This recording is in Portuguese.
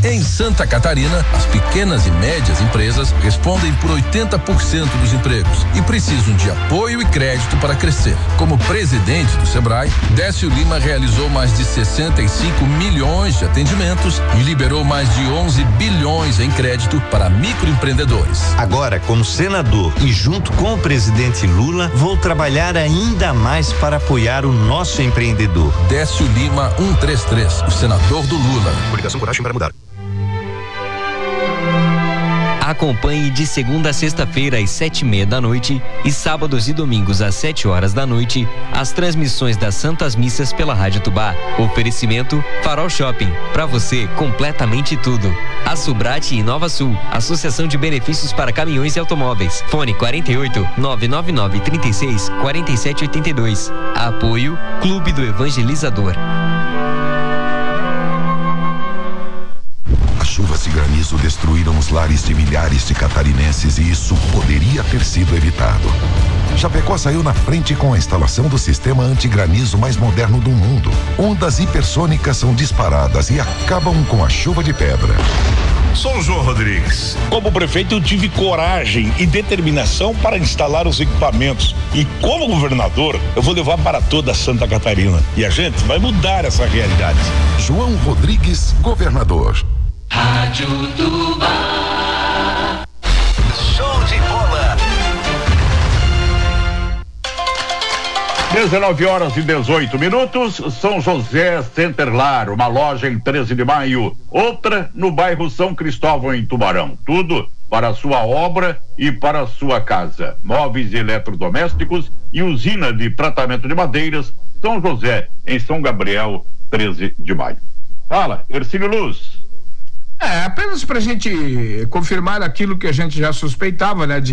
Em Santa Catarina, as pequenas e médias empresas respondem por 80% dos empregos e precisam de apoio e crédito para crescer. Como presidente do Sebrae, Décio Lima realizou mais de 65 milhões de atendimentos e liberou mais de 11 bilhões em crédito para microempreendedores. Agora, como senador e junto com o presidente Lula, vou trabalhar ainda mais para apoiar o nosso empreendedor. Décio Lima 133, o senador do Lula. Coligação Coragem para Mudar. Acompanhe de segunda a sexta-feira às 7:30 da noite e sábados e domingos às 7 horas da noite as transmissões das Santas Missas pela Rádio Tubá. Oferecimento Farol Shopping, pra você completamente tudo. A Subrate e Nova Sul, Associação de Benefícios para Caminhões e Automóveis. Fone 48 999 36 47 82. Apoio Clube do Evangelizador. Chuvas e granizo destruíram os lares de milhares de catarinenses e isso poderia ter sido evitado. Chapecó saiu na frente com a instalação do sistema antigranizo mais moderno do mundo. Ondas hipersônicas são disparadas e acabam com a chuva de pedra. Sou João Rodrigues. Como prefeito, eu tive coragem e determinação para instalar os equipamentos. E como governador, eu vou levar para toda Santa Catarina. E a gente vai mudar essa realidade. João Rodrigues, governador. Rádio Tubá. Show de bola. 19h18. São José Centerlar, uma loja em 13 de maio, outra no bairro São Cristóvão, em Tubarão. Tudo para a sua obra e para a sua casa. Móveis e eletrodomésticos e usina de tratamento de madeiras. São José, em São Gabriel, 13 de maio. Fala, Ercílio Luz. Apenas para a gente confirmar aquilo que a gente já suspeitava, né? De